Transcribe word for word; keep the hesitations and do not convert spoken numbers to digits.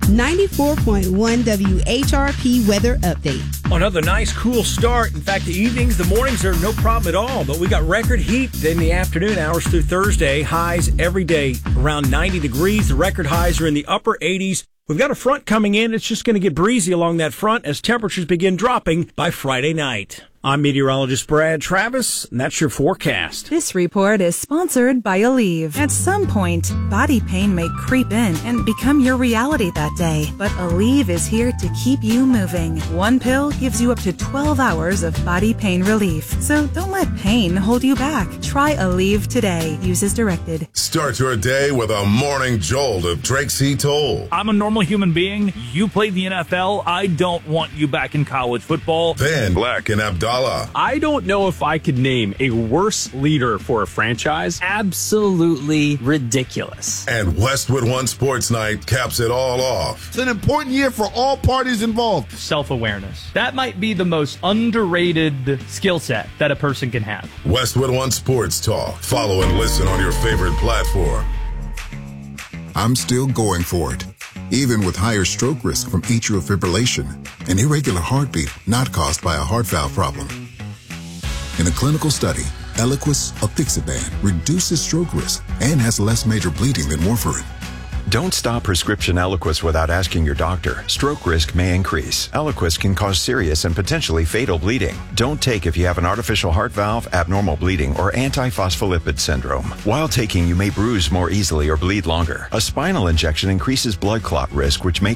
ninety-four point one W H R P weather update. Another nice, cool start. In fact, the evenings, the mornings are no problem at all. But we got record heat in the afternoon hours through Thursday. Highs every day around ninety degrees. The record highs are in the upper eighties. We've got a front coming in. It's just going to get breezy along that front as temperatures begin dropping by Friday night. I'm meteorologist Brad Travis, and that's your forecast. This report is sponsored by Aleve. At some point, body pain may creep in and become your reality that day. But Aleve is here to keep you moving. One pill gives you up to twelve hours of body pain relief. So don't let pain hold you back. Try Aleve today. Use as directed. Start your day with a morning jolt of Drake C. Toll. I'm a normal human being. You played the N F L. I don't want you back in college football. Then Black and Abdallah. I don't know if I could name a worse leader for a franchise. Absolutely ridiculous. And Westwood One Sports Night caps it all off. It's an important year for all parties involved. Self-awareness. That might be the most underrated skill set that a person can have. Westwood One Sports Talk. Follow and listen on your favorite platform. I'm still going for it. Even with higher stroke risk from atrial fibrillation, an irregular heartbeat not caused by a heart valve problem. In a clinical study, Eliquis apixaban reduces stroke risk and has less major bleeding than warfarin. Don't stop prescription Eliquis without asking your doctor. Stroke risk may increase. Eliquis can cause serious and potentially fatal bleeding. Don't take if you have an artificial heart valve, abnormal bleeding, or antiphospholipid syndrome. While taking, you may bruise more easily or bleed longer. A spinal injection increases blood clot risk, which may